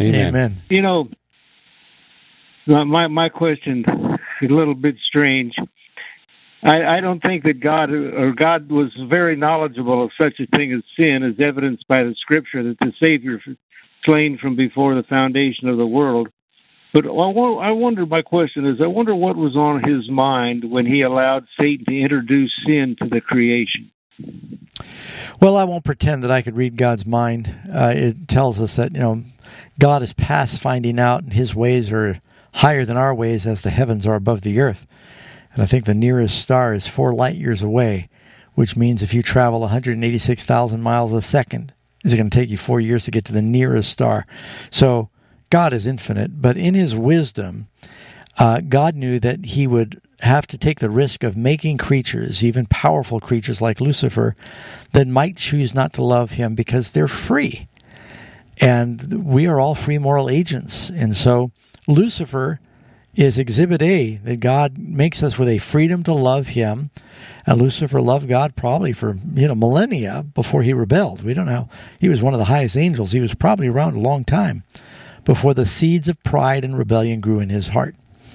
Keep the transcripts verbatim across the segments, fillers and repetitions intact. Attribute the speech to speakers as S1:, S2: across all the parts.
S1: Amen.
S2: Amen.
S3: You know, my my question is a little bit strange. I, I don't think that God or God was very knowledgeable of such a thing as sin, as evidenced by the Scripture that the Savior slain from before the foundation of the world. But I wonder, my question is, I wonder what was on his mind when he allowed Satan to introduce sin to the creation.
S2: Well, I won't pretend that I could read God's mind. Uh, it tells us that, you know, God is past finding out, and his ways are higher than our ways as the heavens are above the earth. And I think the nearest star is four light years away, which means if you travel one hundred eighty-six thousand miles a second, it's going to take you four years to get to the nearest star. So God is infinite, but in his wisdom, uh, God knew that he would have to take the risk of making creatures, even powerful creatures like Lucifer, that might choose not to love him because they're free. And we are all free moral agents. And so Lucifer is exhibit A, that God makes us with a freedom to love him. And Lucifer loved God probably for, you know, millennia before he rebelled. We don't know. He was one of the highest angels. He was probably around a long time before the seeds of pride and rebellion grew in his heart.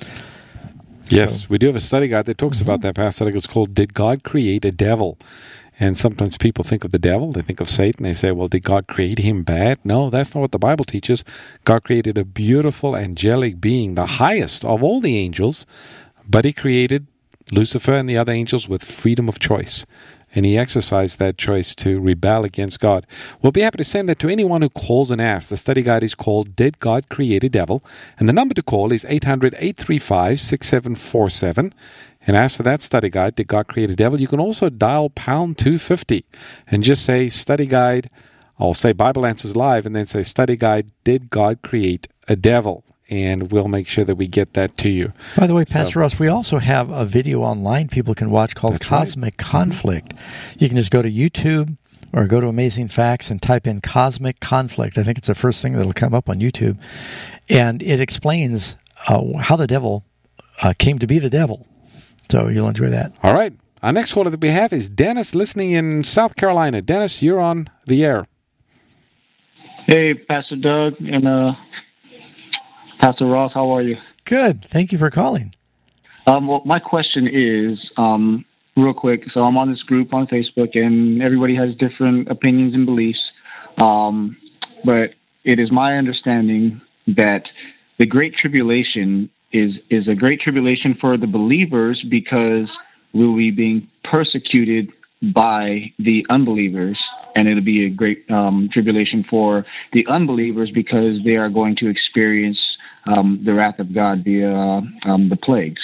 S1: Yes,
S2: So,
S1: we do have a study guide that talks
S2: mm-hmm.
S1: about that past study. It's called Did God Create a Devil? And sometimes people think of the devil, they think of Satan, they say, well, did God create him bad? No, that's not what the Bible teaches. God created a beautiful angelic being, the highest of all the angels, but he created Lucifer and the other angels with freedom of choice. And he exercised that choice to rebel against God. We'll be happy to send that to anyone who calls and asks. The study guide is called Did God Create a Devil? And the number to call is eight hundred, eight three five, six seven four seven. And ask for that study guide, Did God Create a Devil? You can also dial pound two fifty and just say study guide, or say Bible Answers Live, and then say study guide, Did God Create a Devil? And we'll make sure that we get that to you.
S2: By the way, Pastor
S1: So,
S2: Ross, we also have a video online people can watch called
S1: That's right.
S2: Cosmic Conflict. You can just go to YouTube or go to Amazing Facts and type in Cosmic Conflict. I think it's the first thing that'll come up on YouTube. And it explains uh, how the devil uh, came to be the devil. So you'll enjoy that.
S1: All right. Our next caller that we have is Dennis, listening in South Carolina. Dennis, you're on the air.
S4: Hey, Pastor Doug and uh, Pastor Ross, how are you?
S2: Good. Thank you for calling.
S4: Um, well, my question is, um, real quick, so I'm on this group on Facebook, and everybody has different opinions and beliefs, um, but it is my understanding that the Great Tribulation is, is a great tribulation for the believers because we'll be being persecuted by the unbelievers, and it'll be a great um, tribulation for the unbelievers because they are going to experience um, the wrath of God via um, the plagues.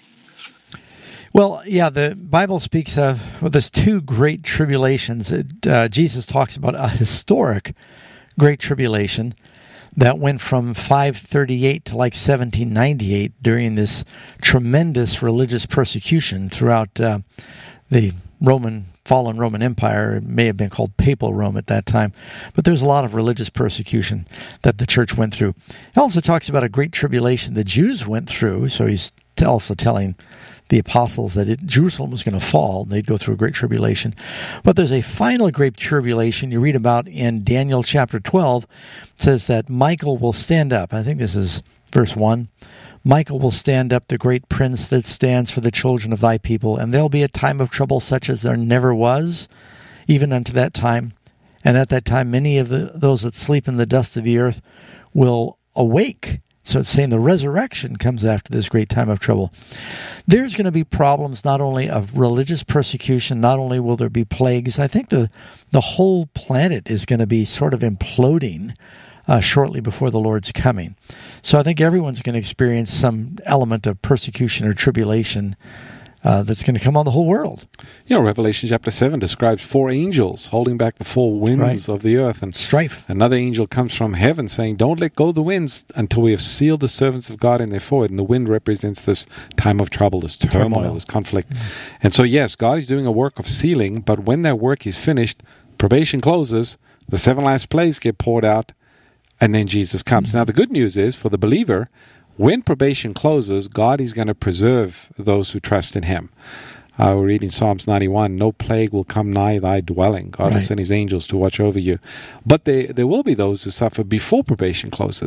S2: Well, yeah, the Bible speaks of, well, there's two great tribulations. It, uh, Jesus talks about a historic great tribulation that went from five thirty-eight to like seventeen ninety-eight during this tremendous religious persecution throughout uh, the Roman, fallen Roman Empire. It may have been called Papal Rome at that time, but there's a lot of religious persecution that the church went through. He also talks about a great tribulation the Jews went through, so he's also telling the apostles that it, Jerusalem was going to fall, and they'd go through a great tribulation. But there's a final great tribulation you read about in Daniel chapter twelve. It says that Michael will stand up. I think this is verse one. Michael will stand up, the great prince that stands for the children of thy people, and there'll be a time of trouble such as there never was, even unto that time. And at that time many of the, those that sleep in the dust of the earth will awake. So it's saying the resurrection comes after this great time of trouble. There's going to be problems not only of religious persecution, not only will there be plagues. I think the, the whole planet is going to be sort of imploding uh, shortly before the Lord's coming. So I think everyone's going to experience some element of persecution or tribulation Uh, that's going to come on the whole world.
S1: You know, Revelation chapter seven describes four angels holding back the four winds
S2: right.
S1: of the earth. And
S2: strife.
S1: Another angel comes from heaven saying, don't let go of the winds until we have sealed the servants of God in their forehead. And the wind represents this time of trouble, this turmoil, turmoil. this conflict. Mm. And so, yes, God is doing a work of sealing, but when that work is finished, probation closes, the seven last plagues get poured out, and then Jesus comes. Mm. Now, the good news is, for the believer, when probation closes, God is going to preserve those who trust in Him. Uh, we're reading Psalms ninety-one, no plague will come nigh thy dwelling. God right. will send His angels to watch over you. But there, there will be those who suffer before probation closes.